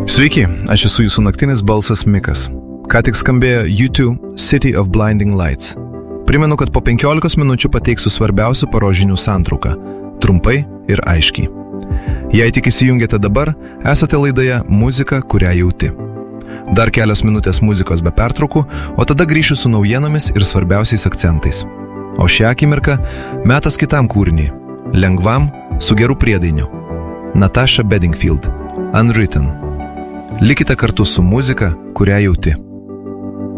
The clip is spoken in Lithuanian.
Sveiki, aš esu jūsų naktinis balsas Mikas. Ką tik skambėjo U2 City of Blinding Lights. Primenu, kad po 15 minučių pateiksiu svarbiausių paros žinių santrauką, trumpai ir aiškiai. Jei tik įsijungėte dabar, esate laidoje Muzika, kurią jauti. Dar kelios minutės muzikos be pertraukų, o tada grįšiu su naujienomis ir svarbiausiais akcentais. O šią akimirką metas kitam kūriniui, lengvam, su geru priedainiu. Natasha Bedingfield, Unwritten. Likite kartu su muzika, kurią jauti.